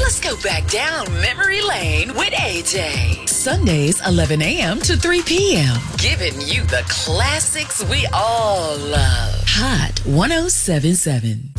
Let's go back down memory lane with AJ. Sundays, 11 a.m. to 3 p.m. Giving you the classics we all love. Hot 107.7.